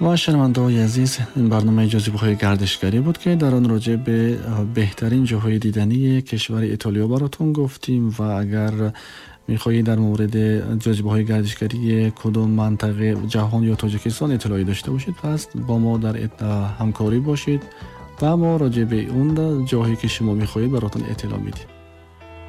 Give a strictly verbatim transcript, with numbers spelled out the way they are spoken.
و شنونده‌های عزیز، این برنامه جاذبه‌های گردشگری بود که در آن راجع به بهترین جاهای دیدنی کشور ایتالیا براتون گفتیم و اگر می‌خواهید در مورد جاذبه‌های گردشگری کدام منطقه جهان یا تاجیکستان اطلاعی داشته باشید، پس با ما در همکاری باشید و ما راجع به اون جاهایی که شما می‌خواهید براتون اطلاع میدیم.